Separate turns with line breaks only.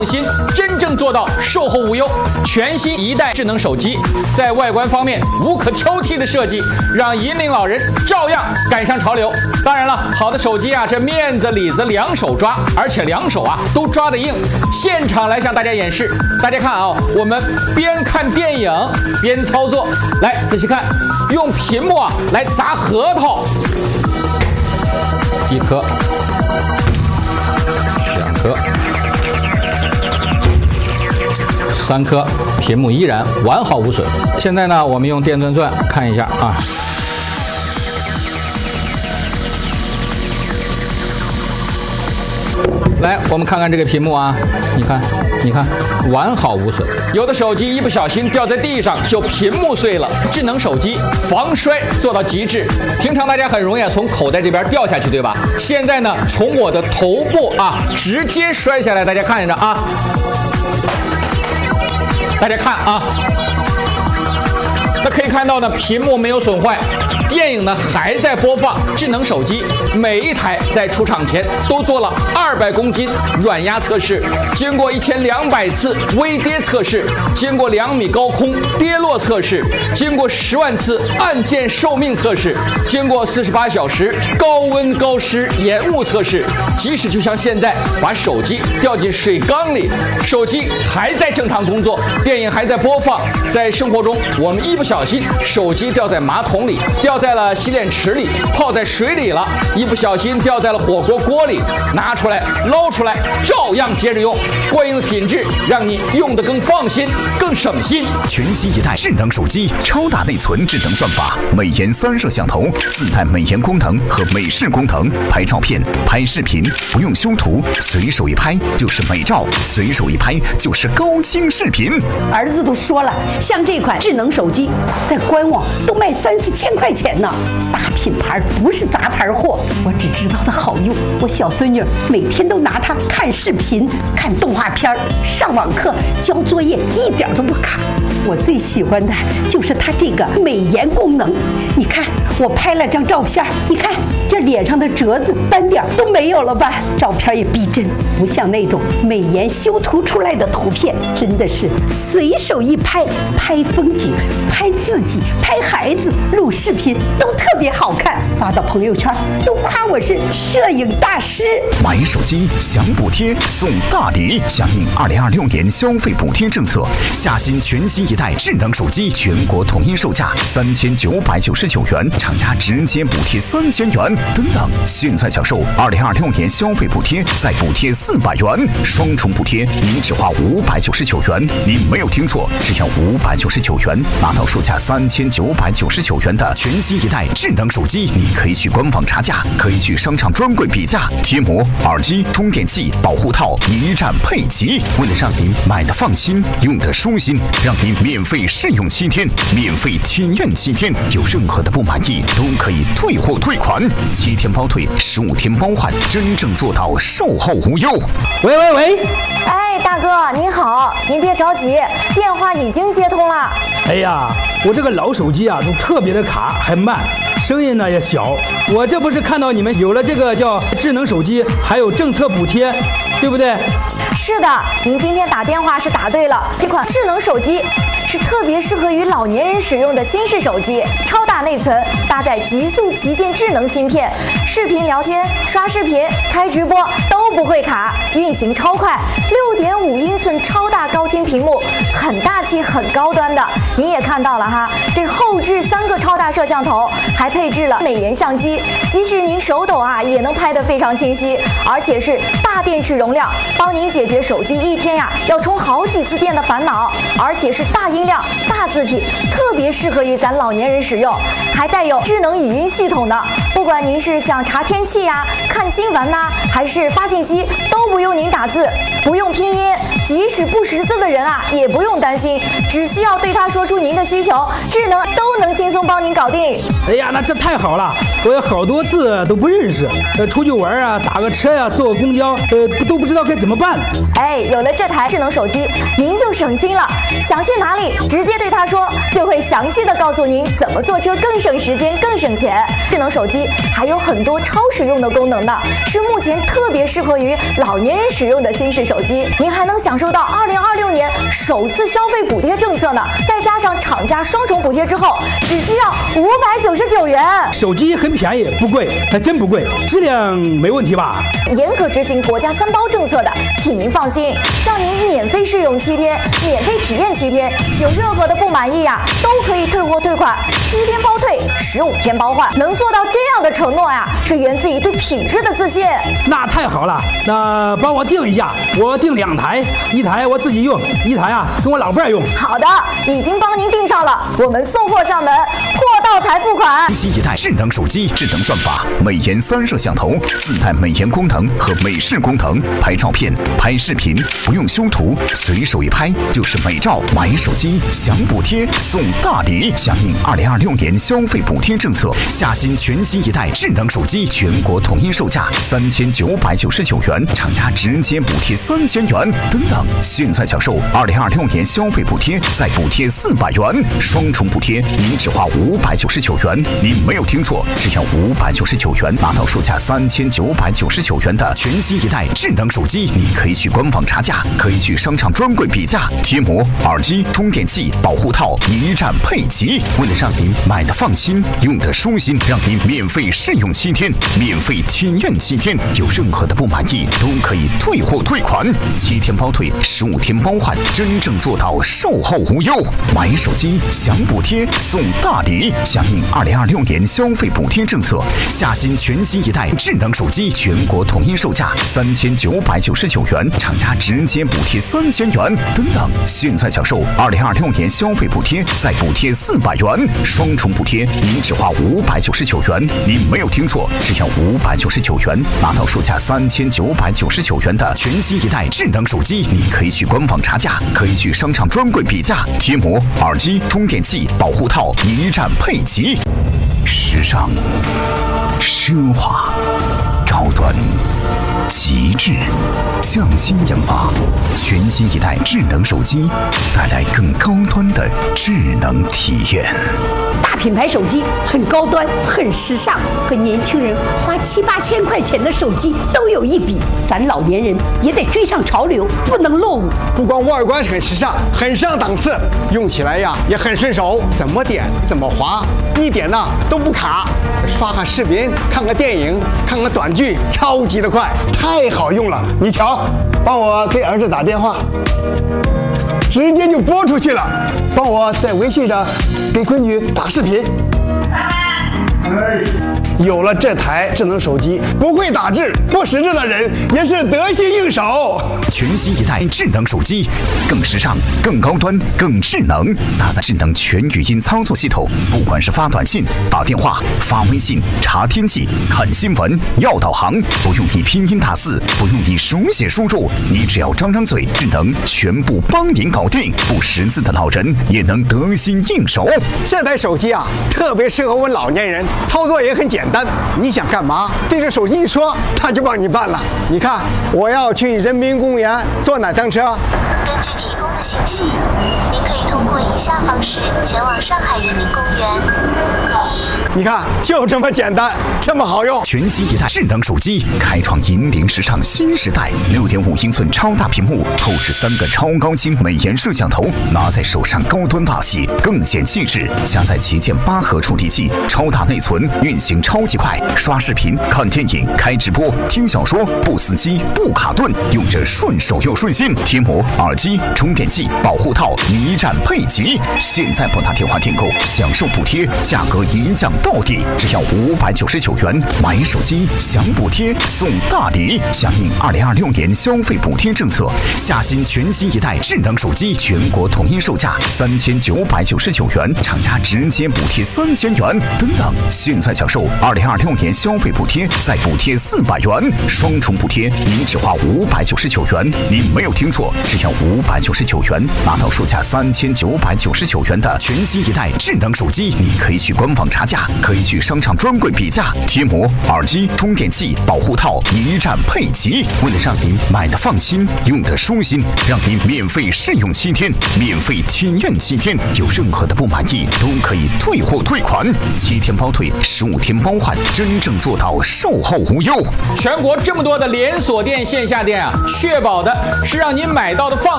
新真正做到售后无忧，全新一代智能手机，在外观方面无可挑剔的设计，让银龄老人照样赶上潮流。当然了，好的手机啊，这面子里子两手抓，而且两手啊都抓得硬。现场来向大家演示，大家看啊，我们边看电影边操作，来仔细看，用屏幕啊来砸核桃，1颗、2颗。3颗，屏幕依然完好无损。现在呢，我们用电钻钻看一下啊。来，我们看看这个屏幕啊，你看，完好无损。有的手机一不小心掉在地上就屏幕碎了，智能手机防摔做到极致。平常大家很容易从口袋这边掉下去，对吧？现在呢，从我的头部啊直接摔下来，大家看着啊。大家看啊，那可以看到呢，屏幕没有损坏，电影呢还在播放。智能手机每一台在出厂前都做了200公斤软压测试，经过1200次微跌测试，经过2米高空跌落测试，经过10万次按键寿命测试，经过48小时高温高湿延误测试。即使就像现在把手机掉进水缸里，手机还在正常工作，电影还在播放。在生活中，我们一不小心手机掉在马桶里，掉在了洗脸池里，泡在水里了，一不小心掉在了火锅锅里，拿出来捞出来，照样接着用，过硬的品质让你用得更放心更省心。
全新一代智能手机，超大内存智能算法，美颜3摄像头，自带美颜功能和美视功能，拍照片拍视频不用修图，随手一拍就是美照，随手一拍就是高清视频。
儿子都说了，像这款智能手机在官网都卖3、4千块钱呢，大品牌不是杂牌货。我只知道它好用，我小孙女每天都拿它看视频、看动画片、上网课、交作业，一点都不卡。我最喜欢的就是它这个美颜功能。你看，我拍了张照片，你看这脸上的褶子、斑点都没有了吧？照片也逼真，不像那种美颜修图出来的图片，真的是随手一拍，拍风景、拍自己、拍孩子、录视频都特别好看，发到朋友圈都夸我是摄影大师。
买手机享补贴送大礼，响应2026年消费补贴政策，下新全新一代智能手机全国统一售价3999元，厂家直接补贴3000元。等等，现在享受2026年消费补贴，再补贴400元，双重补贴，您只花599元。您没有听错，只要599元，拿到售价3999元的全新一代智能手机。你可以去官网查价，可以去商场专柜比价，贴膜、耳机、充电器、保护套一站配齐。为了让您买的放心，用的舒心，让您免费试用7天，免费体验7天，有任何的不满意都可以退货退款，7天包退，15天包换，真正做到售后无忧。
喂，
哎，大哥您好，您别着急，电话已经接通了。
哎呀，我这个老手机啊，就特别的卡，还慢，声音呢也小。我这不是看到你们有了这个叫智能手机，还有政策补贴，对不对？
是的，您今天打电话是答对了。这款智能手机是特别适合于老年人使用的新式手机，超大内存，搭载极速旗舰智能芯片，视频聊天、刷视频、开直播都不会卡，运行超快。6.5英寸超大高清屏幕，很大气、很高端的。您也看到了哈，这后置3个超大摄像头，还配置了美颜相机，即使您手抖啊，也能拍得非常清晰，而且是大电池容量，帮您解决手机一天呀要充好几次电的烦恼，而且是大音量、大字体，特别适合于咱老年人使用，还带有智能语音系统的。不管您是想查天气看新闻还是发信息，都不用您打字，不用拼音，即使使不识字的人啊，也不用担心，只需要对他说出您的需求，智能都能轻松帮您搞定。
哎呀，那这太好了！我有好多字都不认识，出去玩啊，打个车呀，坐个公交，都不知道该怎么办。
哎，有了这台智能手机，您就省心了。想去哪里，直接对他说，就会详细的告诉您怎么坐车更省时间、更省钱。智能手机还有很多超实用的功能呢，是目前特别适合于老年人使用的新式手机。您还能享受到2026年首次消费补贴政策呢，再加上厂家双重补贴之后，只需要599元。
手机很便宜，不贵，还真不贵，质量没问题吧？
严格执行国家3包政策的，请您放心，让您免费试用7天，免费体验7天，有任何的不满意呀，都可以退货退款，7天包退，15天包换。能做到这样的承诺呀，是源自于对品质的自信。
那太好了，那帮我订一下，我订2台，1台我自己用，1台啊跟我老伴用。
好的，已经帮您订上了，我们送货上门，货到才付款。
新一代智能手机，智能算法，美颜3摄像头，自带美颜功能和美视功能，拍照片、拍视频不用修图，随手一拍就是美照。买手机享补贴送大礼，响应2026年消费补贴政策，下新全新一代智能手机，全国统一售价3999元，厂家直接补贴3000元。等等，现在享受2026年消费补贴，再补贴400元，双重补贴，您只花599元。您没有听错，只要599元拿到售价3999元的全新一代智能手机。你可以去官网查价，可以去商场专柜比价，贴膜、耳机、充电器、保护套一站配齐。为了让您买的放心，用的舒心，让您免费试用7天，免费体验7天，有任何的不满意都可以退货退款，7天包退，15天包换，真正做到售后无忧。买手机享补贴送大礼，响应2026年消费补贴政策，下新全新一代智能手机，全国统一售价3999元，厂家直接补贴3000元。等等，现在享受2026年消费补贴，再补贴400元，双重补贴，您只花599元。您没有听错，只要599元拿到售价3999元的全新一代智能手机。你可以去官网查价，可以去商场专柜比价，贴膜、耳机、充电器、保护套一站配齐。时尚、奢华、高端、极致，匠心研发，全新一代智能手机，带来更高端的智能体验。
大品牌手机很高端，很时尚，和年轻人花7、8千块钱的手机都有一比。咱老年人也得追上潮流，不能落伍。
不光外观很时尚，很上档次，用起来呀也很顺手，怎么点怎么滑，一点呢都不卡。刷个视频，看个电影，看个短剧，超级的快，太好用了。你瞧，帮我给儿子打电话，直接就拨出去了。帮我在微信上给闺女打视频。有了这台智能手机，不会打字、不识字的人也是得心应手。
全新一代智能手机，更时尚、更高端、更智能，搭载智能全语音操作系统，不管是发短信、打电话、发微信、查天气、看新闻、要导航，不用你拼音打字，不用你手写输入，你只要张张嘴，智能全部帮您搞定。不识字的老人也能得心应手。
这台手机啊，特别适合我们老年人，操作也很简单。你想干嘛，对着手机一说，它就帮你办了。你看，我要去人民公园坐哪趟车？
根据提供的信息，您可以通过以下方式前往上海人民公园。
你看，就这么简单，这么好用。
全新一代智能手机，开创引领时尚新时代。6.5英寸超大屏幕，后置3个超高清美颜摄像头，拿在手上高端大气，更显气质。加载旗舰8核处理器，超大内存，运行超级快，刷视频、看电影、开直播、听小说，不死机、不卡顿，用着顺手又顺心。贴膜、耳机、充电器、保护套一站配齐。现在拨打电话订购，享受补贴，价格一降到底，只要599元。买手机享补贴送大礼，响应2026年消费补贴政策，下新全新一代智能手机，全国统一售价3999元，厂家直接补贴3000元。等等， 现在享受2026年消费补贴，再补贴400元，双重补贴，您只花599元。您没有听错，只要599元，拿到售价3999元的全新一代智能手机。你可以去官网查价，可以去商场专柜比价，贴膜、耳机、充电器、保护套一站配齐。为了让您买的放心，用的舒心，让您免费试用7天，免费体验7天，有任何的不满意都可以退货退款，7天包退，15天包换，真正做到售后无忧。
全国这么多的连锁店、线下店啊，确保的是让您买到的放